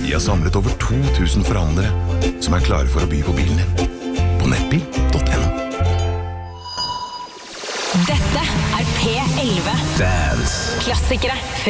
Vi har samlet over 2000 forhandlere som klare for å by på bilen din. På nettbil.no. Dette P11 Dance. Klassikere